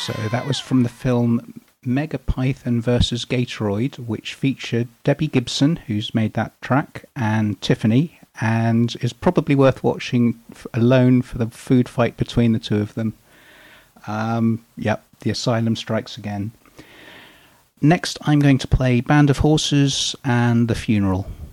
So that was from the film Mega Python vs. Gatoroid, which featured Debbie Gibson, who's made that track, and Tiffany, and is probably worth watching alone for the food fight between the two of them. Yep, the asylum strikes again. Next, I'm going to play Band of Horses and The Funeral.